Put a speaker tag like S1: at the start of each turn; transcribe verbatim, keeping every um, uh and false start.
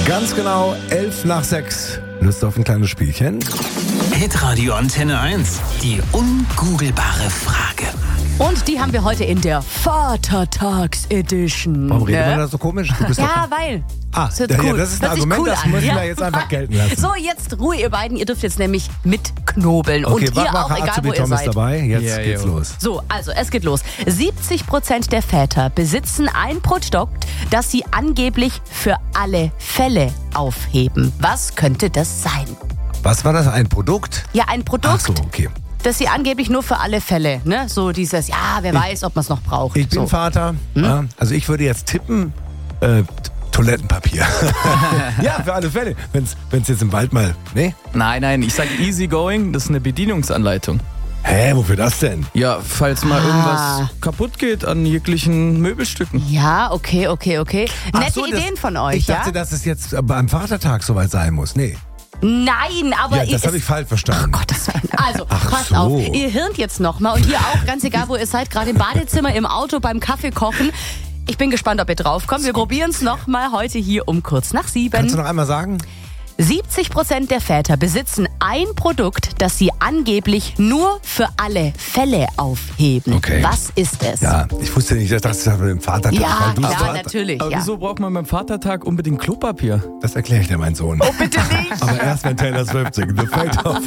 S1: Ganz genau elf nach sechs. Lust auf ein kleines Spielchen?
S2: Hitradio Antenne eins. Die ungoogelbare Frage.
S3: Und die haben wir heute in der Vatertags-Edition.
S1: Warum redet
S3: ne?
S1: man da so komisch? Du bist
S3: Ja,
S1: doch...
S3: weil.
S1: Ah,
S3: Das wird
S1: ja,
S3: cool.
S1: das ist ein
S3: Hört sich
S1: Argument,
S3: cool
S1: das
S3: an,
S1: müssen
S3: ja?
S1: wir jetzt einfach gelten lassen.
S3: So, jetzt Ruhe, ihr beiden. Ihr dürft jetzt nämlich mitknobeln.
S1: Okay,
S3: Und ihr auch, egal wo ihr
S1: Tom ist
S3: seid.
S1: dabei. Jetzt
S4: Ja,
S1: geht's
S4: jo.
S1: los.
S3: So, also es geht los. siebzig Prozent der Väter besitzen ein Produkt, das sie angeblich für alle Fälle aufheben. Was könnte das sein?
S1: Was war das? Ein Produkt?
S3: Ja, ein Produkt,
S1: Ach so, okay.
S3: das sie angeblich nur für alle Fälle, ne? So dieses, ja, wer weiß, ob man es noch braucht.
S1: Ich bin
S3: so.
S1: Vater. Ja, also ich würde jetzt tippen, äh, T- Toilettenpapier. Ja, für alle Fälle. Wenn es jetzt im Wald mal... Nee?
S4: Nein, nein, ich sag easy going, das ist eine Bedienungsanleitung.
S1: Hä, wofür das denn?
S4: Ja, falls mal
S3: Ah.
S4: irgendwas kaputt geht an jeglichen Möbelstücken.
S3: Ja, okay, okay, okay.
S1: Ach
S3: Nette
S1: so, das-
S3: Ideen von euch,
S1: Ich dachte,
S3: ja?
S1: dass es jetzt beim Vatertag soweit sein muss. Nee.
S3: Nein, aber...
S1: Ja, das
S3: ihr-
S1: habe ich falsch verstanden.
S3: Oh Gottes Willen. Also,
S1: Ach
S3: passt
S1: so.
S3: auf. Ihr hirnt jetzt nochmal und ihr auch, ganz egal wo ihr seid, gerade im Badezimmer, im Auto, beim Kaffee kochen. Ich bin gespannt, ob ihr draufkommt. Wir probieren es nochmal heute hier um kurz nach
S1: Kannst du
S3: sieben.
S1: noch einmal sagen?
S3: siebzig Prozent der Väter besitzen ein Produkt, das sie angeblich nur für alle Fälle aufheben.
S1: Okay.
S3: Was ist es?
S1: Ja, ich wusste nicht, dass das beim Vatertag
S3: Ja,
S1: weil du
S3: klar,
S1: Vater-
S3: natürlich.
S4: Aber
S3: Ja.
S4: wieso braucht man beim Vatertag unbedingt Klopapier?
S1: Das erkläre ich dir, mein Sohn.
S3: Oh, bitte nicht.
S1: Aber erst, wenn Taylor Swift singt. The Fate of